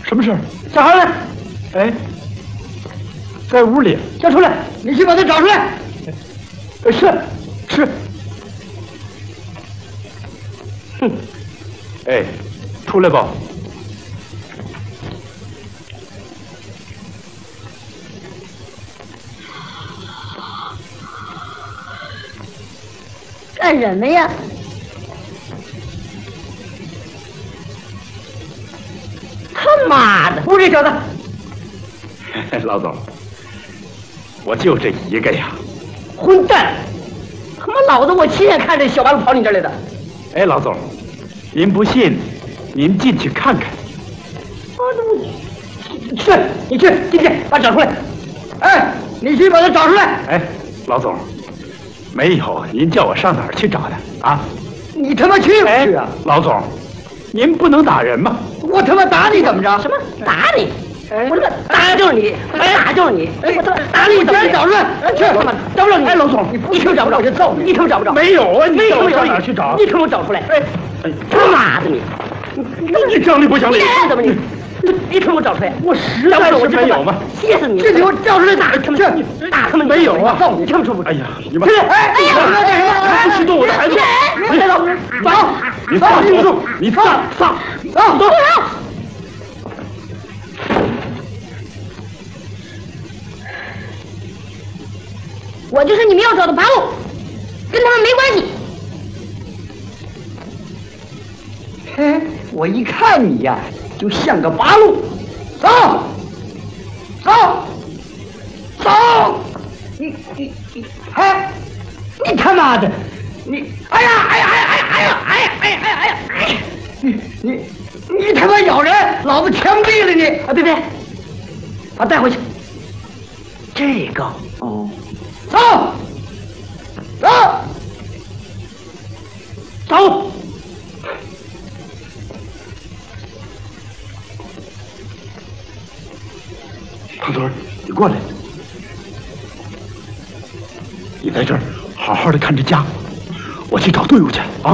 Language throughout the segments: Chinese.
什么事？ 小孩呢？ 哎，在屋里。 叫出来！你去把他找出来。是。 哼。哎，出来吧。 干什么呀？他妈的！ 不是小子。 老总，我就这一个呀。 混蛋！他妈老子我亲眼看这小八路跑你这儿来的。 哎，老总，您不信，您进去看看。 是，你去进去把他找出来。哎，你去把他找出来。 哎，老总，没有，您叫我上哪儿去找他啊？ 你他妈去不去啊？ 老总，您不能打人吗？ 我他妈打你怎么着？ 什么打你？我他妈打就是你，打就是你！我他妈打你！ 你赶紧找出来！去， 找不着你！ 哎，老总，你可找不着，我就揍你！ 你可找不着！ 没有啊，你没有上哪儿去找？ 你可我找出来！哎，他妈的你！ 你讲理不讲理？ 怎么你？你可我找出来！ 我实在是没有嘛！ 气死你！ 这给我找出来打！ 他们打他们没有啊！ 揍你！听说不？ 哎呀，你们！ 哎呀！ 不许动我的孩子！ 别走！ 走！ 你放心住！你放！ 走！我就是你们要找的八路，跟他们没关系。 嘿，我一看你呀，就像个八路。走，你，哎，你他妈的，你，哎呀，你他妈咬人，老子枪毙了你！啊，别，把他带回去。这个，哦。走！ 胖墩儿，你过来，你在这儿好好的看着家，我去找队伍去啊！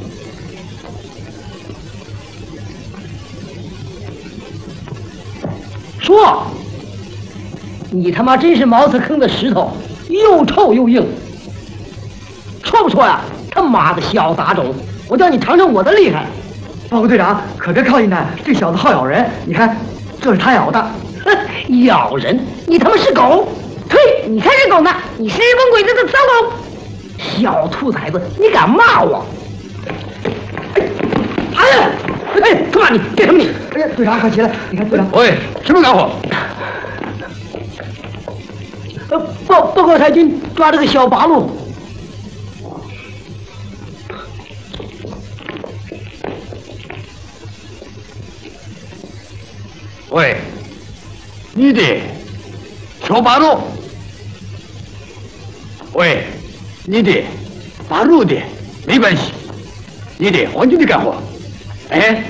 说，你他妈真是茅厕坑的石头，又臭又硬。错不错呀？他妈的小杂种，我叫你尝尝我的厉害！报告队长，可别靠近他，这小子好咬人。你看，这是他咬的。咬人？你他妈是狗！ 呸！你才是狗呢！你是日本鬼子的骚狗！ 小兔崽子，你敢骂我？他妈你干什么你？哎呀，队长快起来！你看队长。 喂，什么家伙？ 报告太君，抓了个小八路。 喂，你的小八路。喂，你的八路的没关系，你的皇军的干活。哎。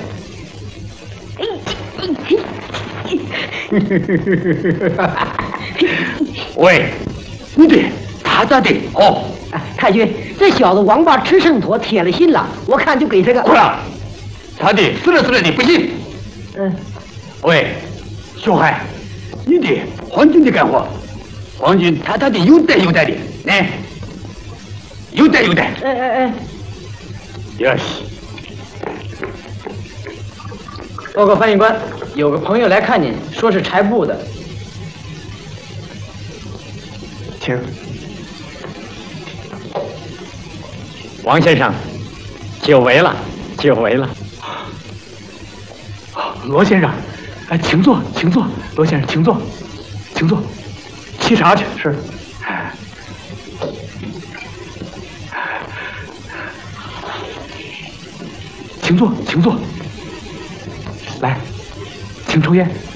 喂，你的他咋的？哦， 太君，这小子王八吃剩坨，铁了心了，我看就给这个。 过来，他的死了的不行。喂，小孩，你的皇军的干活，皇军他的有带的，来，有带。yes。 报告翻译官，有个朋友来看您，说是柴布的。 请。王先生，久违了。罗先生，哎，请坐。罗先生，请坐。沏茶去。是。请坐。来，请抽烟。